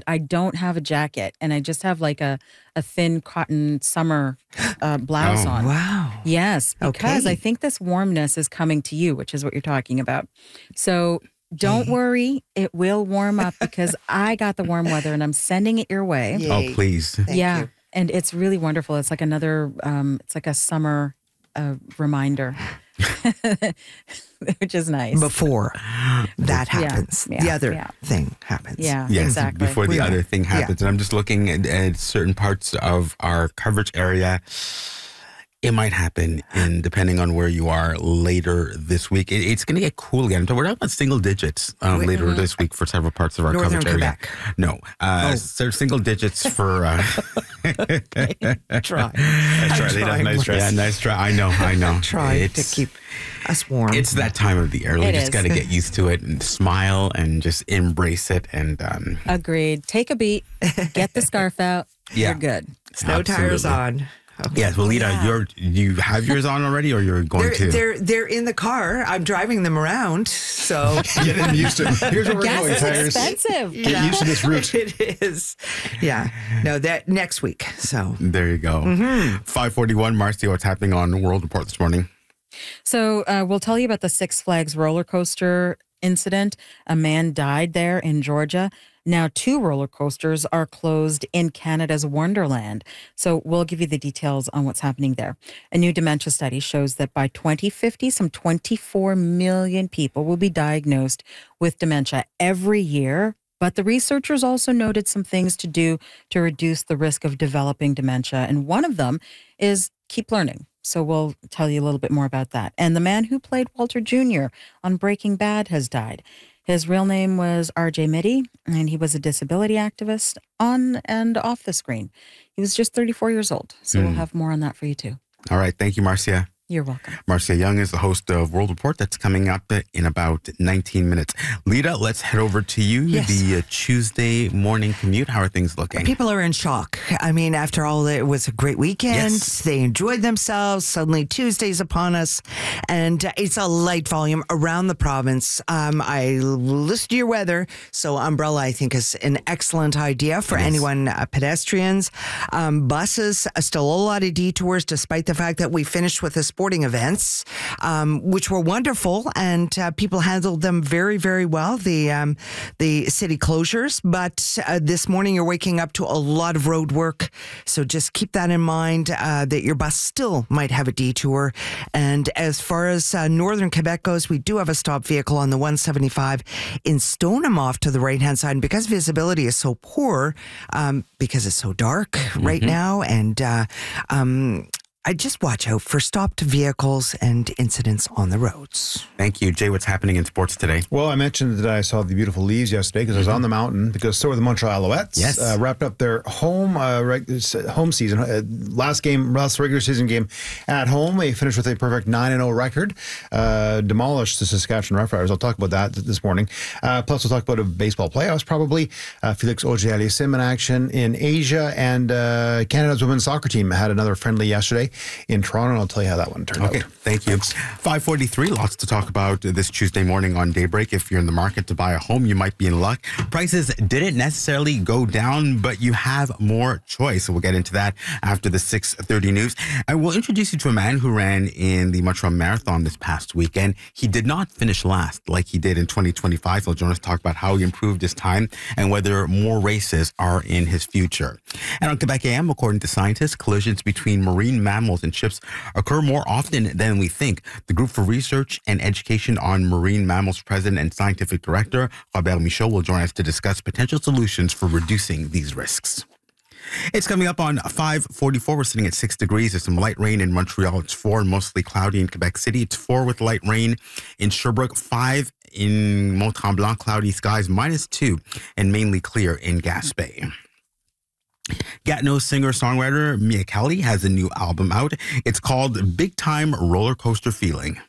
I don't have a jacket and I just have like a thin cotton summer blouse on. Wow. Yes, because Okay. I think this warmness is coming to you, which is what you're talking about. So don't worry, it will warm up because I got the warm weather and I'm sending it your way. Yay. Oh, please. Thank you. And it's really wonderful. It's like another, it's like a summer reminder, which is nice. Before that happens, yeah, the other yeah. thing happens. Yeah, Yes, exactly. before the other thing happens. And I'm just looking at certain parts of our coverage area. It might happen, depending on where you are later this week. It's going to get cool again. We're talking about single digits later this week for several parts of our Northern coverage area. Quebec. No, single digits for. Try. Nice try, Lita. Nice try. Yeah, nice try. I know. Try to keep us warm. It's that time of the year. We It just is. got to get used to it and smile and just embrace it. And Agreed. Take a beat, get the scarf out. Yeah. You're good. Snow tires absolutely. on. Okay. Yes, well, Lita, you have yours on already, or you're going to? They're in the car. I'm driving them around. So Getting used to Here's where we're Gas going, is tires. expensive. Get used to this route. it is. Yeah. No, that next week. So There you go. 541, Marcy, what's happening on World Report this morning? So we'll tell you about the Six Flags roller coaster incident. A man died there in Georgia. Now 2 roller coasters are closed in Canada's Wonderland. So we'll give you the details on what's happening there. A new dementia study shows that by 2050, some 24 million people will be diagnosed with dementia every year. But the researchers also noted some things to do to reduce the risk of developing dementia. And one of them is keep learning. So we'll tell you a little bit more about that. And the man who played Walter Jr. on Breaking Bad has died. His real name was R.J. Mitty, and he was a disability activist on and off the screen. He was just 34 years old. So we'll have more on that for you too. All right. Thank you, Marcia. You're welcome. Marcia Young is the host of World Report. That's coming up in about 19 minutes. Lita, let's head over to you. Yes. The Tuesday morning commute. How are things looking? people are in shock. I mean, after all, it was a great weekend. Yes. They enjoyed themselves. Suddenly Tuesday's upon us. And it's a light volume around the province. I listened to your weather. So umbrella, I think, is an excellent idea for anyone, pedestrians. Buses, still a lot of detours, despite the fact that we finished with the sporting events, which were wonderful, and people handled them very, very well, the city closures. But this morning you're waking up to a lot of road work, so just keep that in mind, that your bus still might have a detour. And as far as northern Quebec goes, we do have a stop vehicle on the 175 in Stoneham off to the right-hand side. And because visibility is so poor, because it's so dark right now, and I just watch out for stopped vehicles and incidents on the roads. Thank you. Jay, what's happening in sports today? Well, I mentioned that I saw the beautiful leaves yesterday because I was on the mountain, because so were the Montreal Alouettes. Yes. Wrapped up their home season, last regular season game at home. They finished with a perfect 9-0 record, demolished the Saskatchewan Roughriders. I'll talk about that this morning. Plus, we'll talk about a baseball playoffs probably. Felix Auger-Aliassime in action in Asia, and Canada's women's soccer team had another friendly yesterday in Toronto, and I'll tell you how that one turned out. Okay, thank you. 5:43, lots to talk about this Tuesday morning on Daybreak. If you're in the market to buy a home, you might be in luck. Prices didn't necessarily go down, but you have more choice. So we'll get into that after the 6:30 news. I will introduce you to a man who ran in the Montreal Marathon this past weekend. He did not finish last like he did in 2025. He'll join us to talk about how he improved his time and whether more races are in his future. And on Quebec AM, according to scientists, collisions between marine mammals and ships occur more often than we think. The Group for Research and Education on Marine Mammals President and Scientific Director, Robert Michaud, will join us to discuss potential solutions for reducing these risks. It's coming up on 5:44. We're sitting at 6 degrees. There's some light rain in Montreal. It's 4, mostly cloudy in Quebec City. It's 4 with light rain in Sherbrooke. 5 in Mont-Tremblant, cloudy skies. -2 and mainly clear in Gaspé. Gatineau singer-songwriter Mia Kelly has a new album out. It's called Big Time Roller Coaster Feeling.